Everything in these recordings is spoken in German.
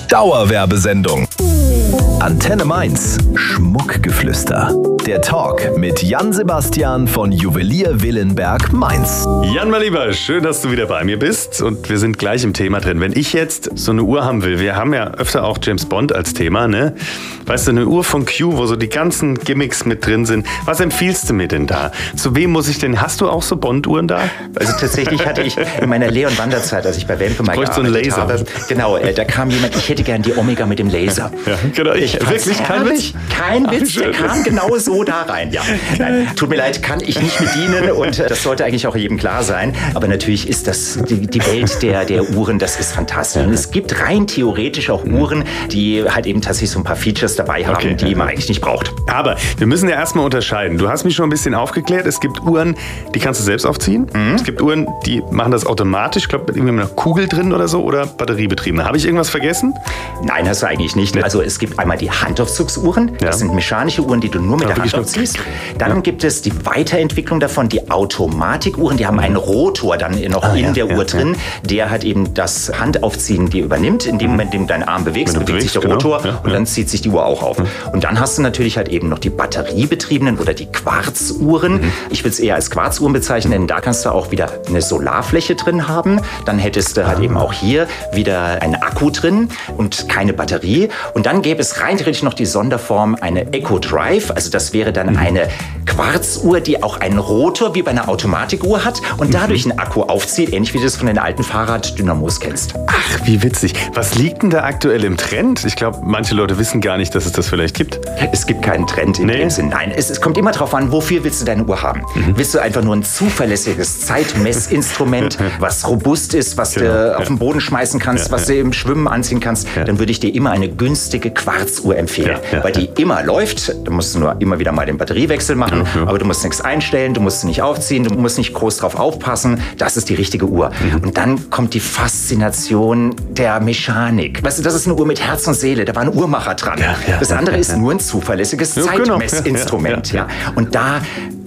Dauerwerbesendung. Antenne Mainz. Schmuckgeflüster. Der Talk mit Jan Sebastian von Juwelier Willenberg Mainz. Jan, mein Lieber, schön, dass du wieder bei mir bist. Und wir sind gleich im Thema drin. Wenn ich jetzt so eine Uhr haben will, wir haben ja öfter auch James Bond als Thema, ne? Weißt du, eine Uhr von Q, wo so die ganzen Gimmicks mit drin sind. Was empfiehlst du mir denn da? Zu wem muss ich denn? Hast du auch so Bond-Uhren da? Also tatsächlich hatte ich in meiner Lehr- und Wanderzeit, als ich bei Wempe mal gearbeitet habe, genau, da kam jemand, ich hätte gern die Omega mit dem Laser. Ja, genau. Wirklich kein Witz? Kein Witz, der kam genau so da rein. Ja. Nein, tut mir leid, kann ich nicht bedienen und das sollte eigentlich auch jedem klar sein. Aber natürlich ist das die Welt der Uhren, das ist fantastisch. Und es gibt rein theoretisch auch Uhren, die halt eben tatsächlich so ein paar Features dabei haben, die man eigentlich nicht braucht. Aber wir müssen ja erstmal unterscheiden. Du hast mich schon ein bisschen aufgeklärt. Es gibt Uhren, die kannst du selbst aufziehen. Es gibt Uhren, die machen das automatisch. Ich glaube, mit irgendwie einer Kugel drin oder so oder batteriebetriebene. Habe ich irgendwas vergessen? Nein, hast du eigentlich nicht. Also es gibt einmal die Handaufzugsuhren. Das sind mechanische Uhren, die du nur mit der Hand aufziehst. Dann gibt es die Weiterentwicklung davon, die Automatikuhren. Die haben einen Rotor dann noch in der Uhr drin, der halt eben das Handaufziehen dir übernimmt. In dem Moment, in dem du deinen Arm bewegst, bewegt sich der Rotor und dann zieht sich die Uhr auch auf. Und dann hast du natürlich halt eben noch die batteriebetriebenen oder die Quarzuhren. Ich will es eher als Quarzuhren bezeichnen, denn da kannst du auch wieder eine Solarfläche drin haben. Dann hättest du halt eben auch hier wieder einen Akku drin und keine Batterie. Und dann gäbe es rein theoretisch noch die Sonderform eine Eco Drive. Also das wäre dann eine Quarzuhr, die auch einen Rotor wie bei einer Automatikuhr hat und dadurch einen Akku aufzieht, ähnlich wie du das von den alten Fahrraddynamos kennst. Ach, wie witzig. Was liegt denn da aktuell im Trend? Ich glaube, manche Leute wissen gar nicht, dass es das vielleicht gibt. Es gibt keinen Trend in dem Sinn. Nein, es kommt immer darauf an, wofür willst du deine Uhr haben? Willst du einfach nur ein zuverlässiges Zeitmessinstrument, was robust ist, was du auf den Boden schmeißen kannst, was du im Schwimmen anziehen kannst, dann würde ich dir immer eine günstige Quarzuhr empfehlen, weil die immer läuft. Du musst nur immer wieder mal den Batteriewechsel machen, aber du musst nichts einstellen, du musst nicht aufziehen, du musst nicht groß drauf aufpassen. Das ist die richtige Uhr. Und dann kommt die Faszination der Mechanik. Weißt du, das ist eine Uhr mit Herz und Seele, da war ein Uhrmacher dran. Das andere ist nur ein zuverlässiges Zeitmessinstrument. Und da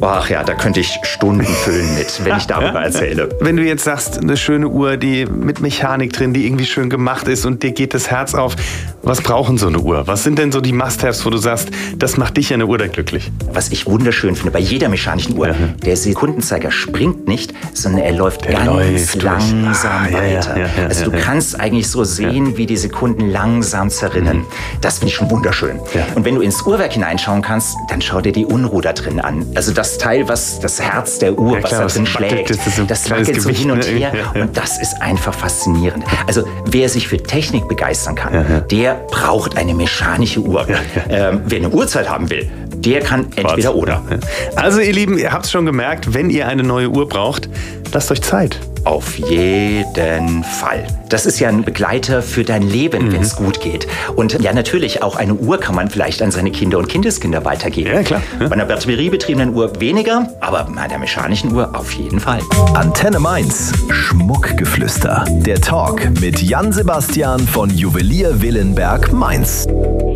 könnte ich Stunden füllen mit, wenn ich darüber erzähle. Wenn du jetzt sagst, eine schöne Uhr, die mit Mechanik drin, die irgendwie schön gemacht ist und dir geht das Herz auf, was brauchen so eine Uhr? Was sind denn so die Must-Haves, wo du sagst, das macht dich an der Uhr dann glücklich? Was ich wunderschön finde, bei jeder mechanischen Uhr, der Sekundenzeiger springt nicht, sondern er läuft ganz langsam weiter. Also du kannst eigentlich so sehen, wie die Sekunden langsam zerrinnen. Das finde ich schon wunderschön. Und wenn du ins Uhrwerk hineinschauen kannst, dann schau dir die Unruh da drin an. Also das Teil, was das Herz der Uhr, was da drin schlägt, das wackelt so hin und her. Und das ist einfach faszinierend. Also wer sich für Technik begeistern kann, der braucht eine mechanische Uhr. Wer eine Uhrzeit haben will, der kann entweder oder. Also ihr Lieben, ihr habt es schon gemerkt, wenn ihr eine neue Uhr braucht, lasst euch Zeit. Auf jeden Fall. Das ist ja ein Begleiter für dein Leben, wenn es gut geht. Und ja, natürlich, auch eine Uhr kann man vielleicht an seine Kinder und Kindeskinder weitergeben. Ja, klar. Bei einer batteriebetriebenen Uhr weniger, aber bei einer mechanischen Uhr auf jeden Fall. Antenne Mainz. Schmuckgeflüster. Der Talk mit Jan Sebastian von Juwelier Willenberg Mainz.